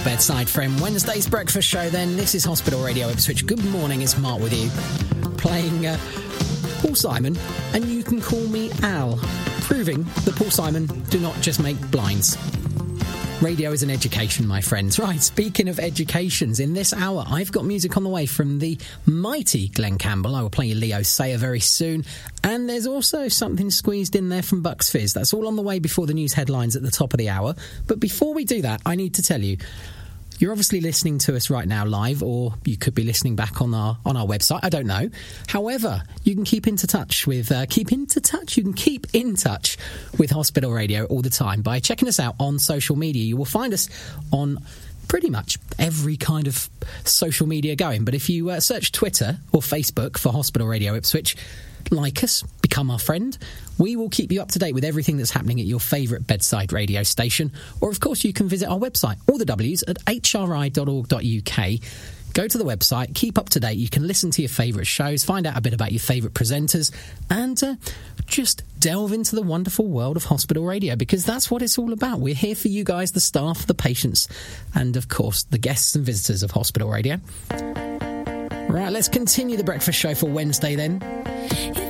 bedside friend. Wednesday's breakfast show then. This is Hospital Radio Ipswich. Good morning, it's Mark with you. Playing Paul Simon, and you can call me Al. Proving that Paul Simon do not just make blinds. Radio is an education, my friends. Right, speaking of educations, in this hour, I've got music on the way from the mighty Glenn Campbell. I will play you Leo Sayer very soon. And there's also something squeezed in there from Bucks Fizz. That's all on the way before the news headlines at the top of the hour. But before we do that, I need to tell you, you're obviously listening to us right now live, or you could be listening back on our website. I don't know. However, you can keep in touch with Hospital Radio all the time by checking us out on social media. You will find us on pretty much every kind of social media going. But if you search Twitter or Facebook for Hospital Radio Ipswich, like us, become our friend. We will keep you up to date with everything that's happening at your favourite bedside radio station. Or, of course, you can visit our website, all the W's, at hri.org.uk. Go to the website, keep up to date. You can listen to your favourite shows, find out a bit about your favourite presenters, and just delve into the wonderful world of hospital radio, because that's what it's all about. We're here for you guys, the staff, the patients, and, of course, the guests and visitors of hospital radio. Right, let's continue the breakfast show for Wednesday then.